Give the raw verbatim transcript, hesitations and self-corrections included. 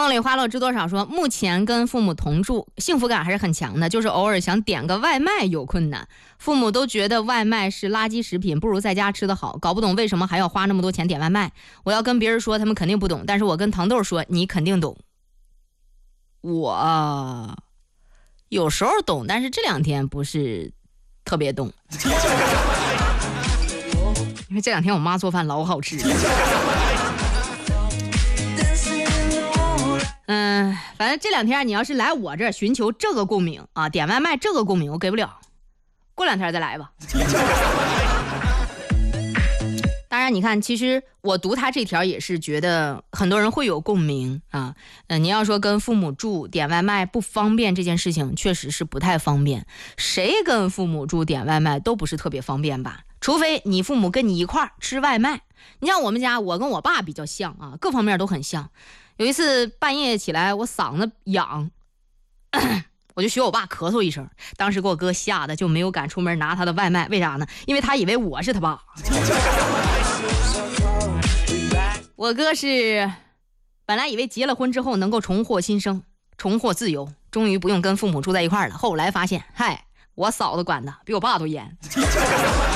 梦里花落知多少说，目前跟父母同住，幸福感还是很强的，就是偶尔想点个外卖有困难。父母都觉得外卖是垃圾食品，不如在家吃的好，搞不懂为什么还要花那么多钱点外卖。我要跟别人说，他们肯定不懂，但是我跟糖豆说，你肯定懂。我有时候懂，但是这两天不是特别懂，因为这两天我妈做饭老好吃了。嗯，反正这两天你要是来我这儿寻求这个共鸣啊，点外卖这个共鸣我给不了，过两天再来吧。当然你看，其实我读他这条也是觉得很多人会有共鸣啊。嗯，你要说跟父母住点外卖不方便这件事情确实是不太方便，谁跟父母住点外卖都不是特别方便吧，除非你父母跟你一块儿吃外卖。你像我们家，我跟我爸比较像啊，各方面都很像。有一次半夜起来我嗓子痒，我就学我爸咳嗽一声，当时给我哥吓得就没有敢出门拿他的外卖。为啥呢？因为他以为我是他爸。我哥是本来以为结了婚之后能够重获新生，重获自由，终于不用跟父母住在一块儿了，后来发现嗨，我嫂子管的比我爸都严。